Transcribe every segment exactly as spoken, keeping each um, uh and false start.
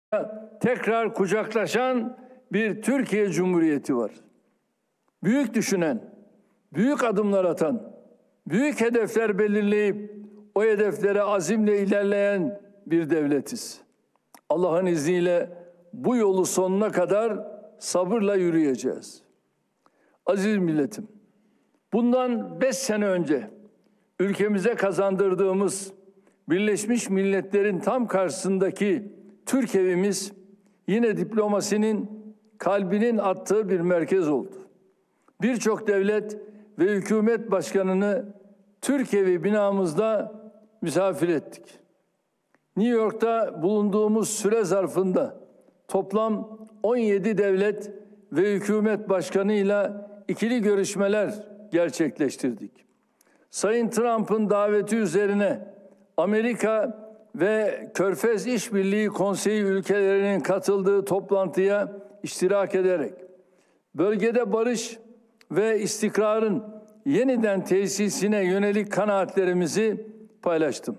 tekrar kucaklaşan bir Türkiye Cumhuriyeti var. Büyük düşünen, büyük adımlar atan, büyük hedefler belirleyip o hedeflere azimle ilerleyen bir devletiz. Allah'ın izniyle bu yolu sonuna kadar sabırla yürüyeceğiz. Aziz milletim, bundan beş sene önce ülkemize kazandırdığımız Birleşmiş Milletler'in tam karşısındaki Türk evimiz yine diplomasinin kalbinin attığı bir merkez oldu. Birçok devlet ve hükümet başkanını Türk evi binamızda misafir ettik. New York'ta bulunduğumuz süre zarfında toplam on yedi devlet ve hükümet başkanıyla ikili görüşmeler gerçekleştirdik. Sayın Trump'ın daveti üzerine Amerika ve Körfez İşbirliği Konseyi ülkelerinin katıldığı toplantıya iştirak ederek bölgede barış ve istikrarın yeniden tesisine yönelik kanaatlerimizi paylaştım.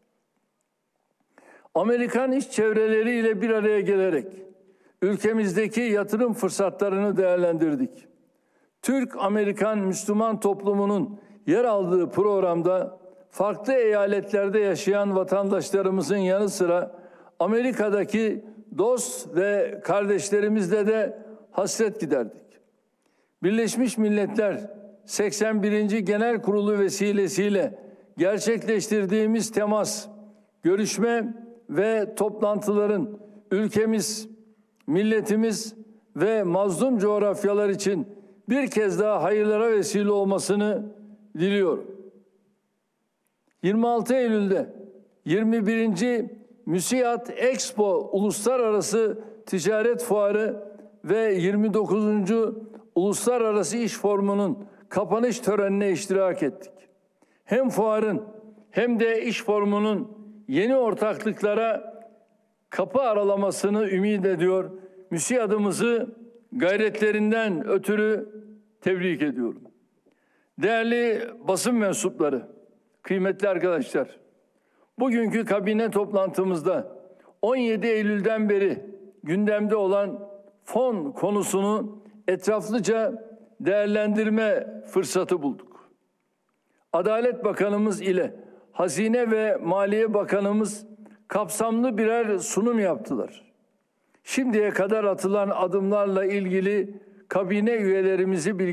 Amerikan iş çevreleriyle bir araya gelerek ülkemizdeki yatırım fırsatlarını değerlendirdik. Türk-Amerikan Müslüman toplumunun yer aldığı programda farklı eyaletlerde yaşayan vatandaşlarımızın yanı sıra Amerika'daki dost ve kardeşlerimizle de hasret giderdik. Birleşmiş Milletler seksen birinci Genel Kurulu vesilesiyle gerçekleştirdiğimiz temas, görüşme ve toplantıların ülkemiz, milletimiz ve mazlum coğrafyalar için bir kez daha hayırlara vesile olmasını diliyorum. yirmi altı Eylül'de yirmi birinci Müsiat Expo Uluslararası Ticaret Fuarı ve yirmi dokuzuncu Uluslararası İş Forumu'nun kapanış törenine iştirak ettik. Hem fuarın hem de iş forumunun yeni ortaklıklara kapı aralamasını ümit ediyor. MÜSİAD'ımızı gayretlerinden ötürü tebrik ediyorum. Değerli basın mensupları, kıymetli arkadaşlar, bugünkü kabine toplantımızda on yedi Eylül'den beri gündemde olan fon konusunu etraflıca değerlendirme fırsatı bulduk. Adalet Bakanımız ile Hazine ve Maliye Bakanımız kapsamlı birer sunum yaptılar. Şimdiye kadar atılan adımlarla ilgili kabine üyelerimizi bilgilendirdiler.